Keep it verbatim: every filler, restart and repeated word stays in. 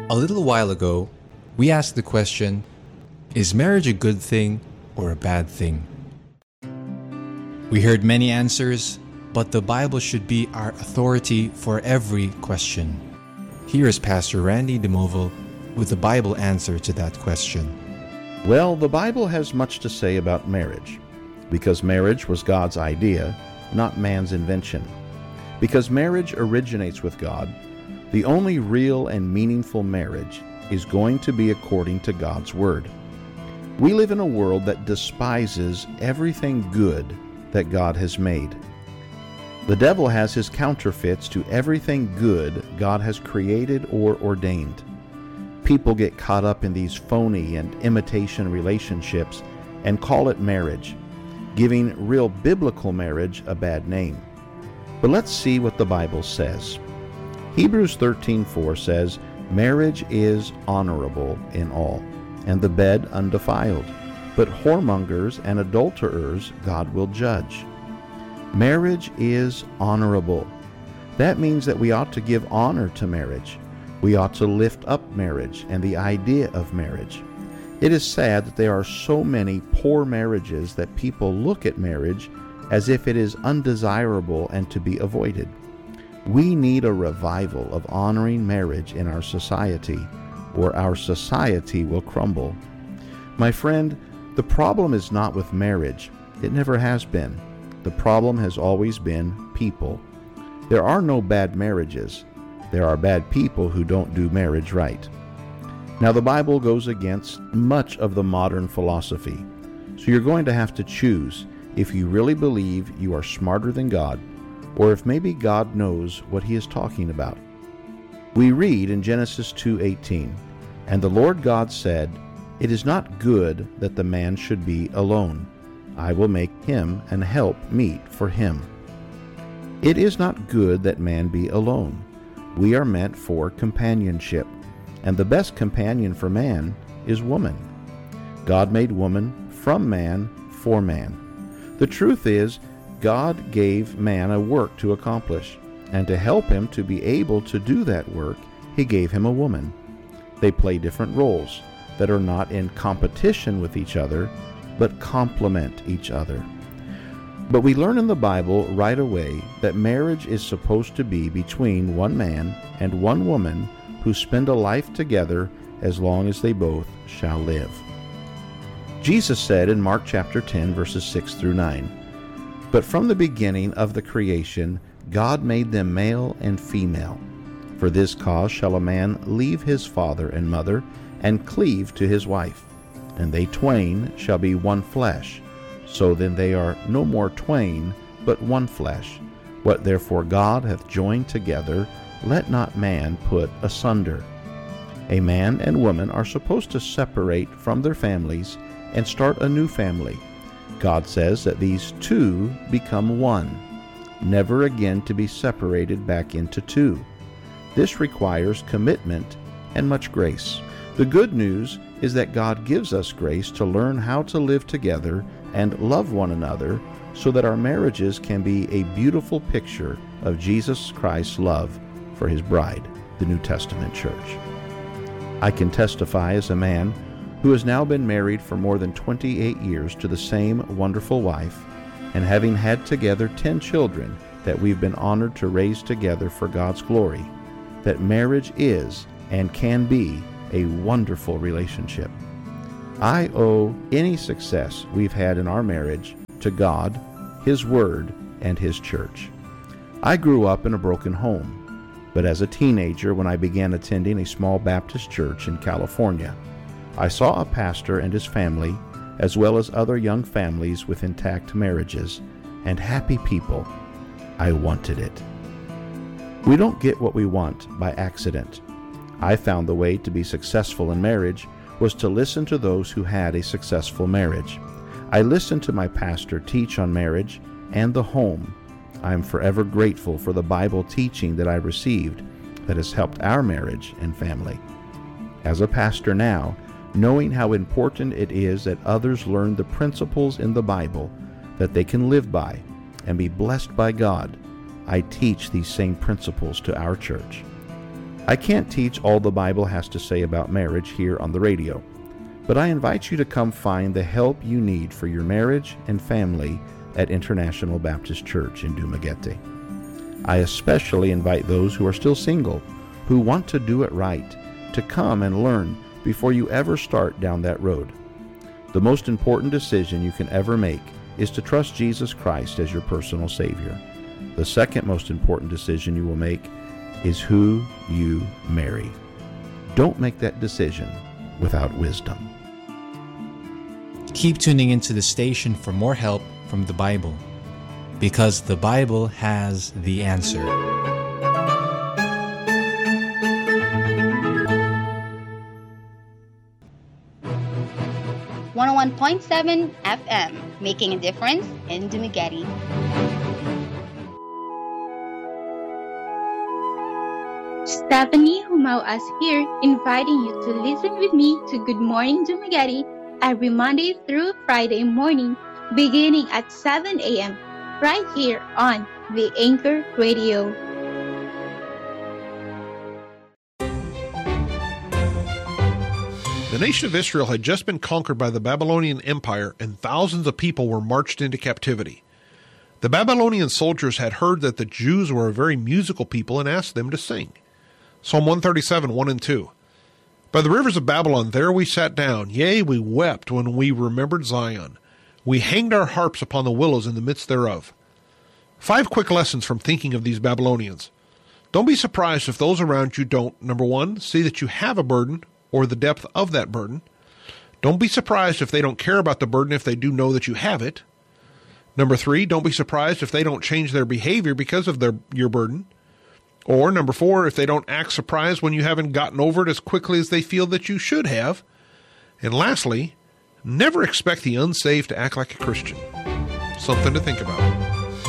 A little while ago, we asked the question, is marriage a good thing or a bad thing? We heard many answers, but the Bible should be our authority for every question. Here is Pastor Randy DeMoval with the Bible answer to that question. Well, the Bible has much to say about marriage, because marriage was God's idea, not man's invention. Because marriage originates with God, the only real and meaningful marriage is going to be according to God's Word. We live in a world that despises everything good that God has made. The devil has his counterfeits to everything good God has created or ordained. People get caught up in these phony and imitation relationships and call it marriage, giving real biblical marriage a bad name. But let's see what the Bible says. Hebrews thirteen four says, "Marriage is honorable in all, and the bed undefiled. But whoremongers and adulterers God will judge." Marriage is honorable. That means that we ought to give honor to marriage. We ought to lift up marriage and the idea of marriage. It is sad that there are so many poor marriages that people look at marriage as if it is undesirable and to be avoided. We need a revival of honoring marriage in our society, or our society will crumble. My friend, the problem is not with marriage. It never has been. The problem has always been people. There are no bad marriages. There are bad people who don't do marriage right. Now, the Bible goes against much of the modern philosophy, so you're going to have to choose if you really believe you are smarter than God, or if maybe God knows what He is talking about. We read in Genesis two eighteen, "And the Lord God said, It is not good that the man should be alone. I will make him an help meet for him." It is not good that man be alone. We are meant for companionship, and the best companion for man is woman. God made woman from man for man. The truth is, God gave man a work to accomplish, and to help him to be able to do that work, He gave him a woman. They play different roles that are not in competition with each other, but complement each other. But we learn in the Bible right away that marriage is supposed to be between one man and one woman who spend a life together as long as they both shall live. Jesus said in Mark chapter ten, verses six through nine, "But from the beginning of the creation, God made them male and female. For this cause shall a man leave his father and mother, and cleave to his wife, and they twain shall be one flesh. So then they are no more twain, but one flesh. What therefore God hath joined together, let not man put asunder." A man and woman are supposed to separate from their families and start a new family. God says that these two become one, never again to be separated back into two. This requires commitment and much grace. The good news is that God gives us grace to learn how to live together and love one another so that our marriages can be a beautiful picture of Jesus Christ's love for His bride, the New Testament church. I can testify as a man who has now been married for more than twenty-eight years to the same wonderful wife, and having had together ten children that we've been honored to raise together for God's glory, that marriage is and can be a wonderful relationship. I owe any success we've had in our marriage to God, His Word, and His church. I grew up in a broken home, but as a teenager when I began attending a small Baptist church in California, I saw a pastor and his family, as well as other young families with intact marriages and happy people. I wanted it. We don't get what we want by accident. I found the way to be successful in marriage was to listen to those who had a successful marriage. I listened to my pastor teach on marriage and the home. I am forever grateful for the Bible teaching that I received that has helped our marriage and family. As a pastor now, knowing how important it is that others learn the principles in the Bible that they can live by and be blessed by God, I teach these same principles to our church. I can't teach all the Bible has to say about marriage here on the radio, but I invite you to come find the help you need for your marriage and family at International Baptist Church in Dumaguete. I especially invite those who are still single, who want to do it right, to come and learn before you ever start down that road. The most important decision you can ever make is to trust Jesus Christ as your personal Savior. The second most important decision you will make is who you marry. Don't make that decision without wisdom. Keep tuning into the station for more help from the Bible, because the Bible has the answer. one oh one point seven F M, making a difference in Dumaguete. Stephanie Humauas here, inviting you to listen with me to Good Morning Dumaguete every Monday through Friday morning, beginning at seven a.m. right here on the Anchor Radio. The nation of Israel had just been conquered by the Babylonian Empire, and thousands of people were marched into captivity. The Babylonian soldiers had heard that the Jews were a very musical people and asked them to sing. Psalm one thirty-seven, one and two. By the rivers of Babylon there we sat down, yea, we wept when we remembered Zion. We hanged our harps upon the willows in the midst thereof. Five quick lessons from thinking of these Babylonians. Don't be surprised if those around you don't, number one, see that you have a burden or the depth of that burden. Don't be surprised if they don't care about the burden if they do know that you have it. Number three, don't be surprised if they don't change their behavior because of their your burden. Or number four, if they don't act surprised when you haven't gotten over it as quickly as they feel that you should have. And lastly, never expect the unsaved to act like a Christian. Something to think about.